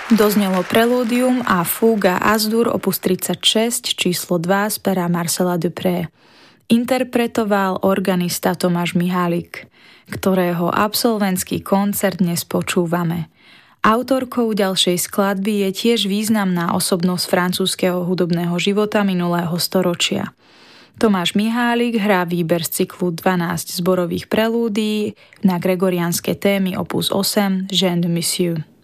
Doznelo Prelúdium a Fúga Azdur opus 36 číslo 2 z pera Marcela Dupré. Interpretoval organista Tomáš Mihálik, ktorého absolventský koncert dnes počúvame. Autorkou ďalšej skladby je tiež významná osobnosť francúzskeho hudobného života minulého storočia. Tomáš Mihálik hrá výber z cyklu 12 zborových prelúdií na gregoriánske témy opus 8 Jean de Monsieur.